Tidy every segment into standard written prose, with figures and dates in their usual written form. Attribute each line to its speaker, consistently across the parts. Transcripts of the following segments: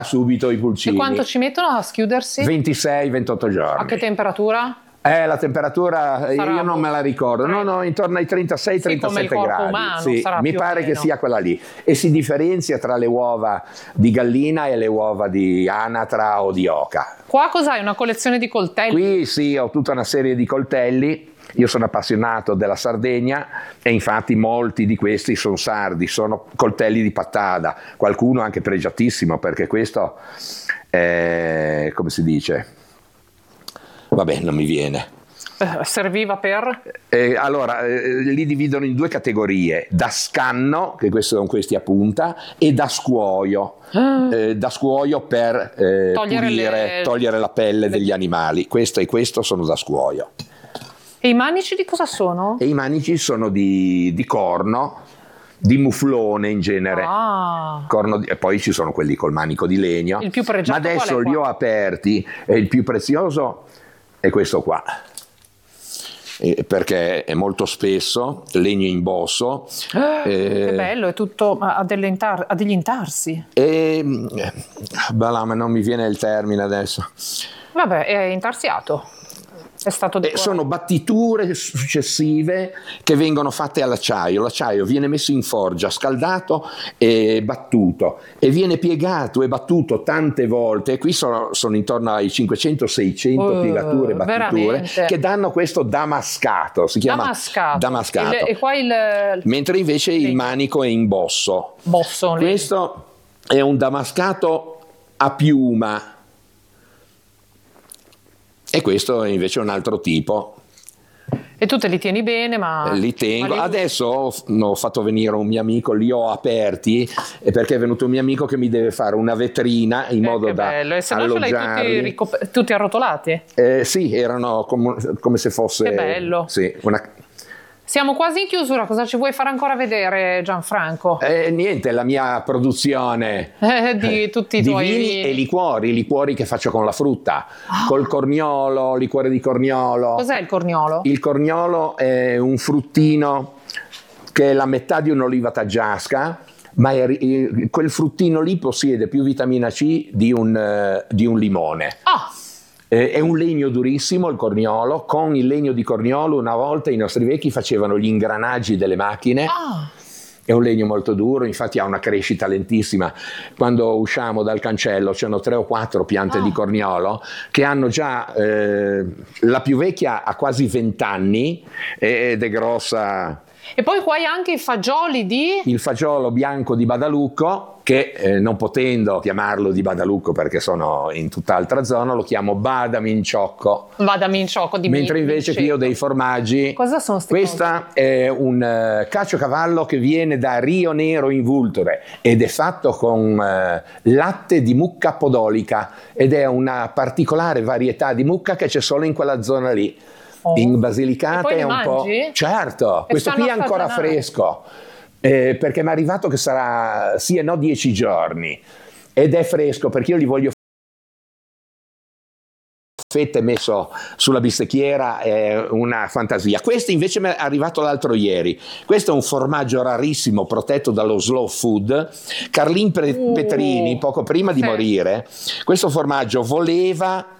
Speaker 1: subito i pulcini.
Speaker 2: E quanto ci mettono a schiudersi?
Speaker 1: 26-28 giorni.
Speaker 2: A che temperatura?
Speaker 1: La temperatura io non me la ricordo, no, intorno ai 36-37 gradi.
Speaker 2: Umano,
Speaker 1: sì, mi pare che sia quella lì. E si differenzia tra le uova di gallina e le uova di anatra o di oca.
Speaker 2: Qua cos'hai? Una collezione di coltelli?
Speaker 1: Qui sì, ho tutta una serie di coltelli. Io sono appassionato della Sardegna e infatti molti di questi sono sardi, sono coltelli di pattada, qualcuno anche pregiatissimo, perché questo è, come si dice? Vabbè, non mi viene.
Speaker 2: Serviva per?
Speaker 1: Allora, li dividono in due categorie: da scanno, che questi sono questi a punta, e da scuoio. Da scuoio per togliere la pelle degli animali. Questo e questo sono da scuoio.
Speaker 2: E i manici di cosa sono?
Speaker 1: E i manici sono di corno, di muflone in genere. E poi ci sono quelli col manico di legno.
Speaker 2: Il più pregiato.
Speaker 1: Ma adesso li ho aperti e il più prezioso è questo qua, perché è molto spesso, legno in bosso.
Speaker 2: Che bello, è tutto a degli intarsi.
Speaker 1: Ma non mi viene il termine adesso.
Speaker 2: Vabbè, è intarsiato. È stato
Speaker 1: sono battiture successive che vengono fatte all'acciaio. L'acciaio viene messo in forgia, scaldato e battuto, e viene piegato e battuto tante volte. Qui sono intorno ai 500-600 piegature e battiture,
Speaker 2: veramente,
Speaker 1: che danno questo damascato. Si chiama damascato.
Speaker 2: E qua
Speaker 1: mentre invece il manico è in bosso. Questo è un damascato a piuma. E questo è invece un altro tipo.
Speaker 2: E tu te li tieni bene, ma...
Speaker 1: Li tengo. Adesso ho fatto venire un mio amico, li ho aperti, perché è venuto un mio amico che mi deve fare una vetrina in modo da alloggiarli. E se no ce l'hai
Speaker 2: tutti arrotolati?
Speaker 1: Sì, erano come se fosse...
Speaker 2: Che bello.
Speaker 1: Sì,
Speaker 2: Siamo quasi in chiusura, cosa ci vuoi fare ancora vedere, Gianfranco?
Speaker 1: Niente, la mia produzione
Speaker 2: di tutti i tuoi
Speaker 1: vini e liquori che faccio con la frutta, col corniolo, liquore di corniolo.
Speaker 2: Cos'è il corniolo?
Speaker 1: Il corniolo è un fruttino che è la metà di un'oliva taggiasca, ma quel fruttino lì possiede più vitamina C di un limone. È un legno durissimo il corniolo. Con il legno di corniolo una volta i nostri vecchi facevano gli ingranaggi delle macchine. È un legno molto duro, infatti ha una crescita lentissima. Quando usciamo dal cancello c'erano 3 o 4 piante di corniolo che hanno già, la più vecchia ha quasi 20 anni ed è grossa.
Speaker 2: E poi qua hai anche i fagioli
Speaker 1: il fagiolo bianco di Badalucco, che non potendo chiamarlo di Badalucco perché sono in tutt'altra zona, lo chiamo Badaminciocco. Mentre invece qui ho dei formaggi.
Speaker 2: Cosa sono
Speaker 1: Questa è un caciocavallo che viene da Rio Nero in Vulture ed è fatto con latte di mucca podolica, ed è una particolare varietà di mucca che c'è solo in quella zona lì. In Basilicata è un po'. Certo, questo qui è ancora fresco, perché mi è arrivato che sarà 10 giorni, ed è fresco perché io li voglio fette messo sulla bistecchiera, è una fantasia. Questo invece mi è arrivato l'altro ieri. Questo è un formaggio rarissimo protetto dallo slow food. Carlin Petrini, poco prima di morire, questo formaggio voleva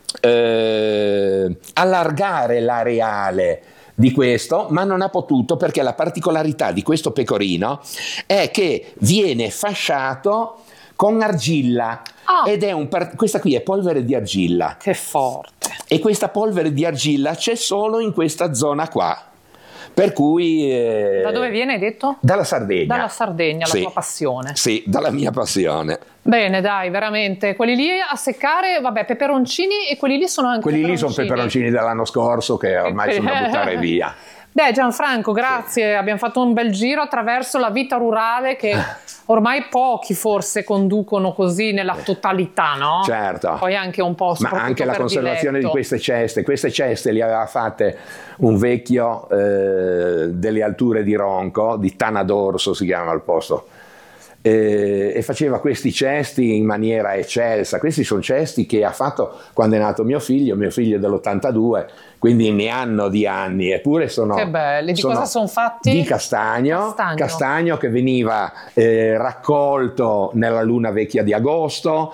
Speaker 1: allargare l'areale di questo, ma non ha potuto, perché la particolarità di questo pecorino è che viene fasciato con argilla. Ed è questa qui è polvere di argilla.
Speaker 2: Che forte.
Speaker 1: E questa polvere di argilla c'è solo in questa zona qua. Per cui...
Speaker 2: Da dove viene, hai detto?
Speaker 1: Dalla Sardegna.
Speaker 2: Dalla Sardegna, la tua passione.
Speaker 1: Sì, dalla mia passione.
Speaker 2: Bene, dai, veramente. Quelli lì a seccare, vabbè, peperoncini, e quelli lì sono anche
Speaker 1: quelli lì sono peperoncini dell'anno scorso che ormai sono da buttare via.
Speaker 2: Beh, Gianfranco, grazie. Abbiamo fatto un bel giro attraverso la vita rurale che ormai pochi forse conducono così nella totalità, no?
Speaker 1: Certo.
Speaker 2: Poi anche un po'
Speaker 1: ma anche la conservazione di queste ceste le aveva fatte un vecchio delle alture di Ronco, di Tana d'Orso si chiama il posto, e faceva questi cesti in maniera eccelsa. Questi sono cesti che ha fatto quando è nato mio figlio è dell'82, quindi ne hanno di anni, eppure sono...
Speaker 2: Che belli, di cosa sono fatti?
Speaker 1: Di castagno che veniva raccolto nella luna vecchia di agosto,